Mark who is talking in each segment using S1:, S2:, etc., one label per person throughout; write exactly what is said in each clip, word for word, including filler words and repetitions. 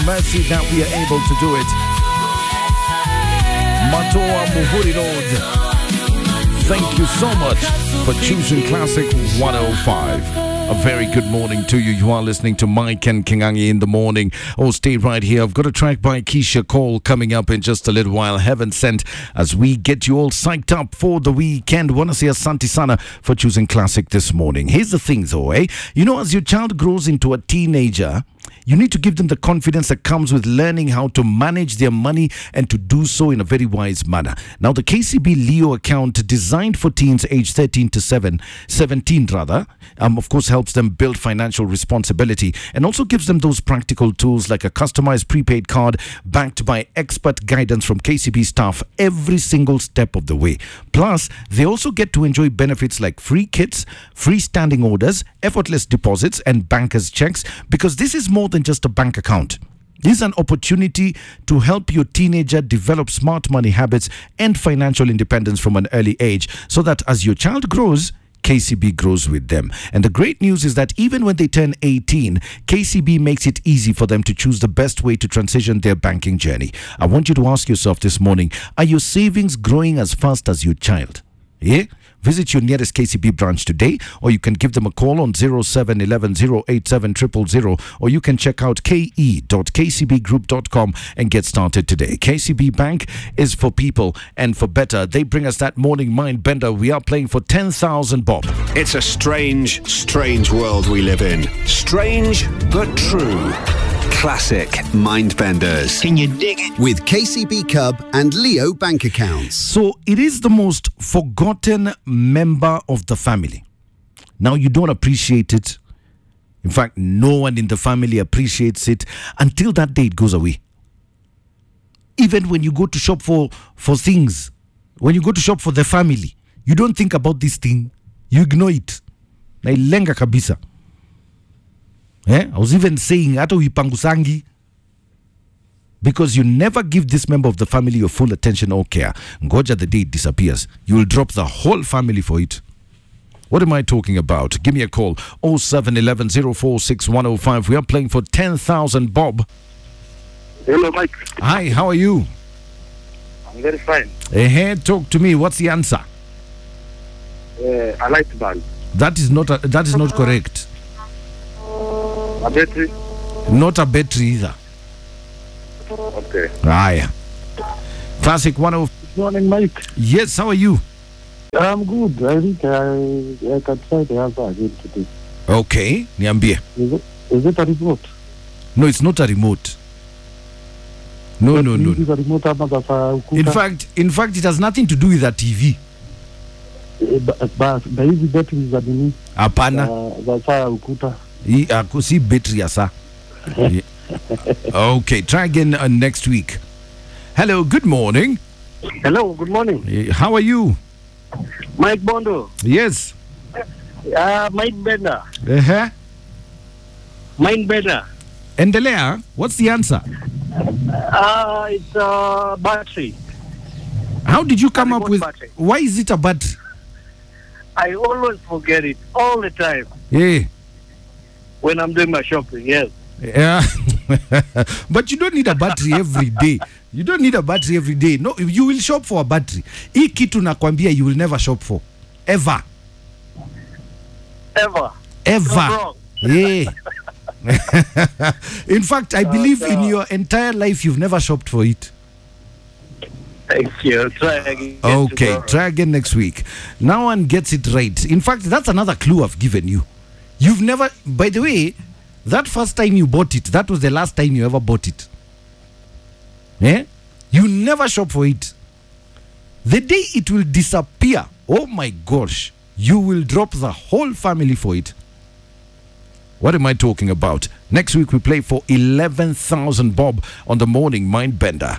S1: Mercy that we are able to do it. Matoa Muhuri Road. Thank you so much for choosing Classic one oh five. A very good morning to you. You are listening to Mike and Kingangi in the morning. Oh, stay right here. I've got a track by Keisha Cole coming up in just a little while. Heaven sent as we get you all psyched up for the weekend. Want to say Asante Sana for choosing Classic this morning. Here's the thing though, eh? You know, as your child grows into a teenager, you need to give them the confidence that comes with learning how to manage their money and to do so in a very wise manner. Now, the K C B Leo account designed for teens aged thirteen to seventeen rather, um, of course, helps them build financial responsibility and also gives them those practical tools like a customized prepaid card backed by expert guidance from K C B staff every single step of the way. Plus, they also get to enjoy benefits like free kits, free standing orders, effortless deposits and bankers checks, because this is more than just a bank account. This is an opportunity to help your teenager develop smart money habits and financial independence from an early age, so that as your child grows, K C B grows with them. And the great news is that even when they turn eighteen, K C B makes it easy for them to choose the best way to transition their banking journey. I want you to ask yourself this morning, are your savings growing as fast as your child? Yeah? Visit your nearest K C B branch today, or you can give them a call on zero seven one one zero eight seven zero zero zero, or you can check out k e dot k c b group dot com and get started today. K C B Bank is for people and for better. They bring us that morning mind bender. We are playing for ten thousand bob.
S2: It's a strange, strange world we live in. Strange, but true. Classic Mindbenders.
S3: Can you dig it?
S4: With K C B Cub and Leo bank accounts.
S1: So it is the most forgotten member of the family. Now you don't appreciate it. In fact, no one in the family appreciates it until that day it goes away. Even when you go to shop for, for things, when you go to shop for the family, you don't think about this thing. You ignore it. Nailenga kabisa. Eh? I was even saying, ato ipangusangi, because you never give this member of the family your full attention or care. Ngoja the day it disappears. You will drop the whole family for it. What am I talking about? Give me a call. oh seven one one zero four six one oh five. We are playing for ten thousand bob.
S5: Hello, Mike.
S1: Hi, how are you?
S5: I'm very fine.
S1: Hey, talk to me. What's the answer?
S5: Uh, a light bulb.
S1: That is not a, that is not correct.
S5: A battery?
S1: Not a battery either.
S5: Okay.
S1: Aye. Classic one oh.
S6: Good morning, Mike.
S1: Yes, how are you?
S6: I'm good. I think I, I can try the answer again today.
S1: Okay, niambie.
S6: Is it, is it a remote?
S1: No, it's not a remote. No,
S6: But
S1: no, no.
S6: it is a remote ama za saa ukuta.
S1: In fact, in fact, it has nothing to do with a T V.
S6: Eh, ba- ba- na hizi batteries za nini?
S1: Hapana.
S6: Za- za saa ukuta.
S1: Hii, uh, si battery ya saa. Yeah. Okay, try again uh, next week. Hello, good morning.
S5: Hello, good morning.
S1: Uh, How are you?
S5: Mike Bondo.
S1: Yes.
S5: Uh, Mind Bender.
S1: Uh-huh.
S5: Mind Bender.
S1: Endelea, what's the answer?
S5: Uh, it's a uh, battery.
S1: How did you come
S5: A
S1: up
S5: remote
S1: with...
S5: battery.
S1: Why is it a battery?
S5: I always forget it all the time
S1: Yeah.
S5: when I'm doing my shopping, yes.
S1: Yeah. But you don't need a battery every day. You don't need a battery every day. No, you will shop for a battery. Hii kitu nakwambia you will never shop for. Ever.
S5: Ever.
S1: Ever.
S5: You're wrong.
S1: Yeah. In fact, I believe in your entire life you've never shopped for it.
S5: Thank you. Try again.
S1: Okay,
S5: tomorrow.
S1: try again next week. No one gets it right. In fact, that's another clue I've given you. You've never, by the way, that first time you bought it, that was the last time you ever bought it. Eh? You never shop for it. The day it will disappear, oh my gosh, you will drop the whole family for it. What am I talking about? Next week we play for eleven thousand bob on the morning mind bender.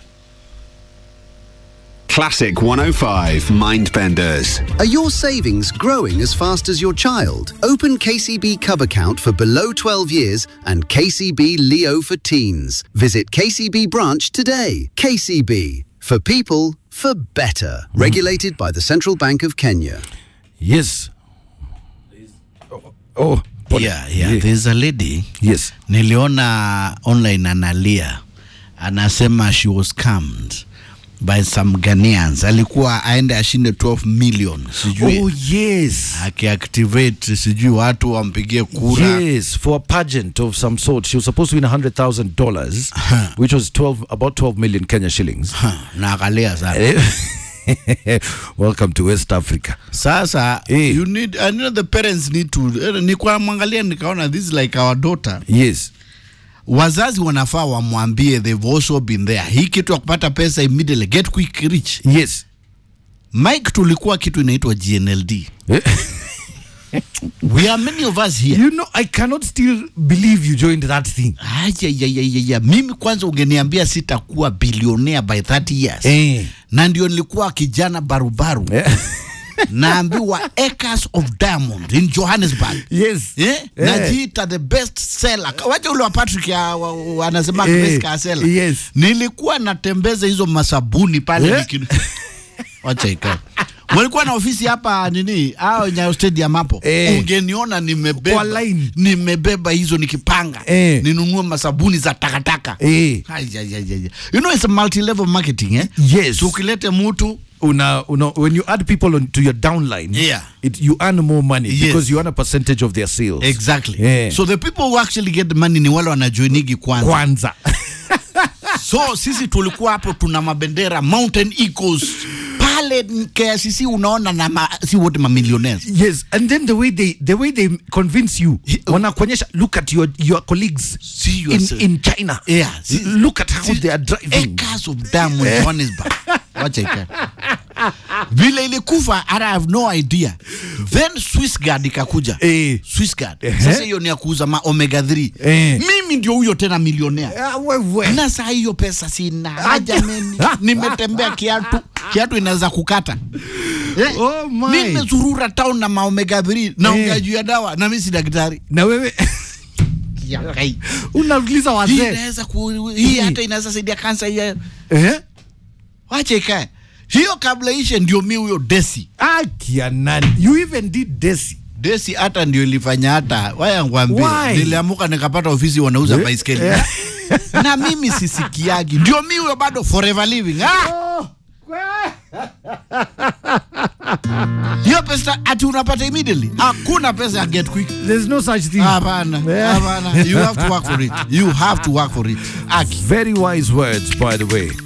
S2: Classic one oh five Mindbenders.
S4: Are your savings growing as fast as your child? Open K C B Cub account for below twelve years and K C B Leo for teens. Visit K C B branch today. K C B, for people, for better. Regulated by the Central Bank of Kenya.
S1: Yes. Oh, oh Pole.
S3: Yeah, yeah, there's a lady.
S1: Yes.
S3: Niliona online analia. Anasema she was scammed by some Ghanaians. Alikuwa aende ashinde twelve million. Sijui.
S1: Oh yes.
S3: Akiactivate sijui watu wampigie kura.
S1: Yes, for a pageant of some sort. She was supposed to win one hundred thousand dollars, which was twelve about twelve million Kenya shillings.
S3: Na akalia sana.
S1: Welcome to West Africa.
S3: Sasa,
S1: hey.
S3: you need, I know the parents need to, nikuwa mwangalia nikaona this is like our daughter.
S1: Yes.
S3: Wazazi wanafaa wamwambie they've also been there. Hii kitu ya kupata pesa immediately, get quick rich.
S1: Yes.
S3: Mike tulikuwa kitu inaitwa G N L D. We are many of us here.
S1: You know, I cannot still believe you joined that thing.
S3: Aya, ya, ya, ya, ya. Mimi kwanza ungeniambia sitakuwa billionaire by thirty years.
S1: Eh.
S3: Na ndio nilikuwa kijana barubaru.
S1: Eh.
S3: Naambiwa acres of diamond in Johannesburg.
S1: Yes.
S3: Eh?
S1: Eh.
S3: Najiita the best seller. Wacha ule wa Patrick ya wanasema
S1: Eh.
S3: best car seller.
S1: Yes.
S3: Nilikuwa natembeza hizo masabuni pale
S1: eh?
S3: nikinu. Wacha ika. Walikuwa na ofisi hapa nini? Hao Nyayo Stadium hapo.
S1: Eh.
S3: Ungeniona nimebeba.
S1: Kwa line.
S3: Nimebeba hizo nikipanga.
S1: Eh.
S3: Ninunue masabuni za takataka.
S1: Eh.
S3: Ay, ay, ay, ay. You know it's a multi-level marketing, eh?
S1: Yes.
S3: So ukilete mtu
S1: Una, una, when you add people on, to your downline,
S3: yeah,
S1: it, you earn more money,
S3: yes,
S1: because you earn a percentage of their sales.
S3: Exactly.
S1: Yeah.
S3: So the people who actually get the money ni wale wanajoinigi kwanza.
S1: Kwanza.
S3: So sisi tulikuwa hapo tuna mabendera Mountain Eagles pale K I C C unaona na ma, si wote ma millionaires.
S1: Yes, and then the way they the way they convince you, wanakuonyesha, look at your your colleagues
S3: see
S1: in in China.
S3: Yeah, see,
S1: look at how
S3: see,
S1: they are driving.
S3: Acres of diamond in Johannesburg. Wacha ika. Vile ilikufa, I have no idea. Then Swiss Guard ikakuja.
S1: Eh.
S3: Swiss Guard.
S1: Eh.
S3: Sasa hiyo ni ya kuuza ma omega three.
S1: Eh.
S3: Mimi ndio huyo tena millionaire.
S1: Ah, wewe.
S3: Na saa hiyo pesa sina. Haja mimi. Nimetembea kiatu. Kiatu inaweza kukata. Eh?
S1: Oh my.
S3: Nimezurura town na ma omega three na
S1: Eh.
S3: ungaju ya dawa na mimi si daktari.
S1: Na wewe
S3: Ya kai.
S1: unauliza
S3: Hii
S1: wazee.
S3: inaweza ku hii hata inaweza saidia kansa hii.
S1: Eh?
S3: Wacha ikae. Hiyo kabla ishe ndio mimi huyo Desi.
S1: Akia nani? You even did Desi.
S3: Desi hata ndio ilifanya hata waya ngwambie.
S1: Why?
S3: Niliamuka nikapata ofisi wanauza
S1: Eh?
S3: baiskeli.
S1: Eh.
S3: Na mimi sisikiagi. Ndio mimi huyo bado forever living. Ah!
S1: Oh.
S3: Hiyo pesa ati unapata immediately. Hakuna pesa ya get quick.
S1: There's no such thing.
S3: Hapana. Hapana. You have to work for it. You have to work for it. Aki.
S1: Very wise words, by the way.